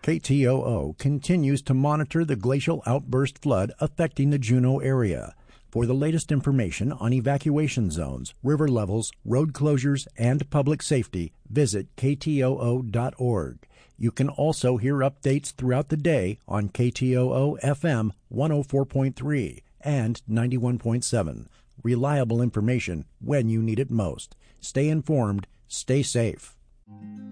KTOO continues to monitor the glacial outburst flood affecting the Juneau area. For the latest information on evacuation zones, river levels, road closures, and public safety, visit ktoo.org. You can also hear updates throughout the day on KTOO FM 104.3 and 91.7. Reliable information when you need it most. Stay informed, stay safe.